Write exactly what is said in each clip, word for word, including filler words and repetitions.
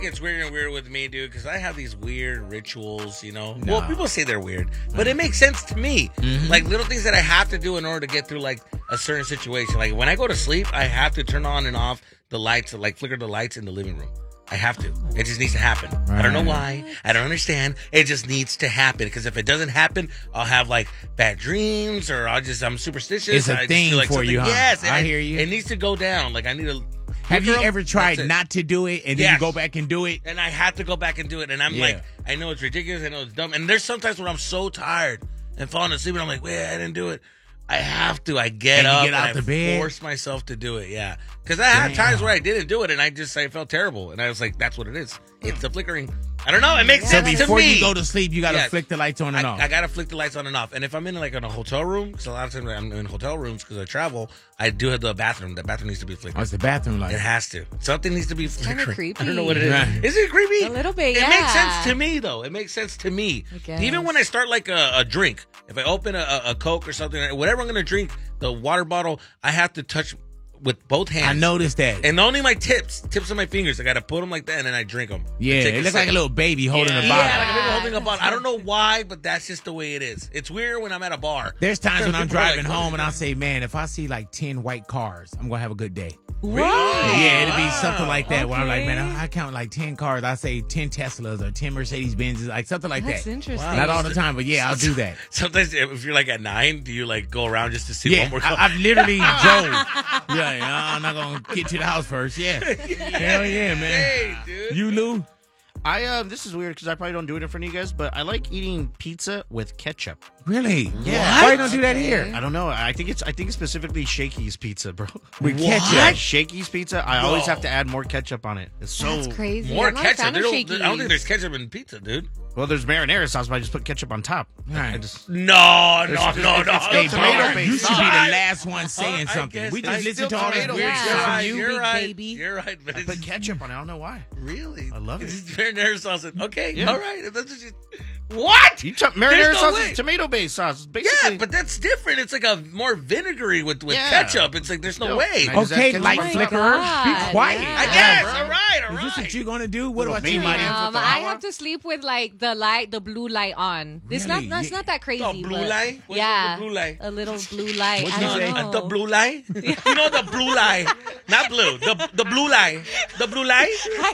gets weirder and weirder with me, dude, because I have these weird rituals, you know. No. Well, people say they're weird, but it makes sense to me. Mm-hmm. Like little things that I have to do in order to get through like a certain situation. Like when I go to sleep, I have to turn on and off the lights, like flicker the lights in the living room. I have to. It just needs to happen. Right. I don't know why. I don't understand. It just needs to happen. Because if it doesn't happen, I'll have like bad dreams, or I'll just I'm superstitious. It's a I thing just feel like for something- you, huh? Yes, I it, hear you. It needs to go down. Like I need to. Have you them. ever tried That's it. not to do it and then Yes. you go back and do it? And I have to go back and do it. And I'm Yeah. like, I know it's ridiculous. I know it's dumb. And there's sometimes when I'm so tired and falling asleep, and I'm like, wait, I didn't do it. I have to. I get And you up get out and the I bed? force myself to do it. Yeah, because I had Damn. times where I didn't do it, and I just I felt terrible, and I was like, "That's what it is. It's the flickering." I don't know. It makes So sense to before me. you go to sleep, you got to Yes. flick the lights on and I, off. I gotta flick the lights on and off. And if I'm in like in a hotel room, because a lot of times I'm in hotel rooms because I travel, I do have the bathroom. The bathroom needs to be flickering. What's the bathroom like? It has to. Something needs to be kinda flickering. creepy. I don't know what it is. Right. Is it creepy? A little bit, It yeah. makes sense to me, though. It makes sense to me. I guess. Even when I start like a, a drink, if I open a, a, a Coke or something, whatever I'm going to drink, the water bottle, I have to touch with both hands. I noticed that. And only my tips, tips of my fingers. I got to put them like that, and then I drink them. yeah, Take it a looks like sip. a little baby holding yeah, a bottle. Yeah, like a baby holding a bottle. I don't know why, but that's just the way it is. It's weird when I'm at a bar. There's times when I'm People are driving like, home and I'll say, man, if I see like ten white cars, I'm going to have a good day. What? Yeah, it'll be something like that where I'm like, Okay. man, I, I count like ten cars. I say ten Teslas or ten Mercedes Benzes, like something like That's that. interesting. Not all the time, but yeah, I'll do that. Sometimes if you're like at nine, do you like go around just to see Yeah, one more car? I, I've literally drove. Yeah, I'm not going to get to the house first. Yeah. Hell yeah, man. Hey, dude. You, Lou? I uh, this is weird because I probably don't do it in front of you guys, but I like eating pizza with ketchup. Really? Yeah. Why you don't do that here? I don't know. I think it's I think it's specifically Shakey's pizza, bro. With What? ketchup? Yeah, Shakey's pizza. I always No. have to add more ketchup on it. It's so That's crazy. More I'm not a ketchup. fan They of don't, Shakey's. I don't think there's ketchup in pizza, dude. well. There's marinara sauce, but I just put ketchup on top. Right. I just No, no, It's- no, it's- no. it's Hey, still bro, tomato-based you should be sauce. the last one saying I something. guess We it's just listen still to all this tomato weird based. stuff You're from right. you. You're big right. baby. You're right. But I it's put ketchup on it. I don't know why. really. I love it. It's marinara sauce. Okay, Yeah. all right. If that's what you, what? You t- marinara There's no sauce way. is tomato based sauce. It's basically Yeah, but that's different. It's like a more vinegary with, with Yeah. ketchup. It's like there's no No. way. I- Is that Okay, ketchup light on top? flicker. God, Be quiet. yeah. I guess. bro. All right, all Is right. this what you're gonna do? What Little about you, baby Mike? hands. Um, with the I hour? have to sleep with like the light, the blue light on. It's not, Really? that's not that crazy. Oh, blue but- light? What's yeah, the blue light? a little blue light. What'd I you don't say? know. Uh, the blue light? You know the blue light. Not blue. The the blue light. The blue light?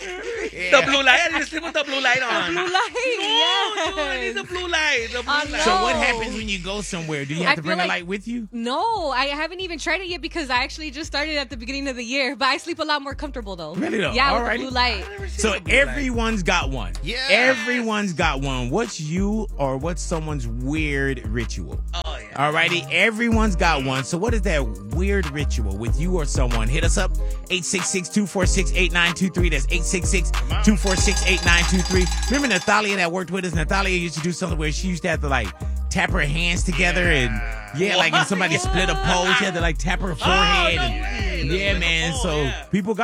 The bllee light. I need to sleep with the blue light on. Blue light. No, yes. dude, I need the blue light. The blue Oh, light. no. So what happens when you go somewhere? Do you have I to feel bring a like- light with you? No, I haven't even tried it yet because I actually just started at the beginning of the year. But I sleep a lot more comfortable though. Really though? Yeah, with Alrighty. the blue light. So everyone's got one. Yes. Everyone's got one. What's you or what's someone's weird ritual? Oh, yeah. Alrighty, everyone's got one. So what is that weird ritual with you or someone? Hit us up, eight six six, two four six, eight nine two three. That's eight six six, two four six, eight nine two three. Remember Natalia that worked with us? Natalia used to do something where she used to have to like tap her hands together and yeah, like if somebody split a pole, she had to like tap her forehead. no and, way. yeah, Like a man. pole, So yeah. people got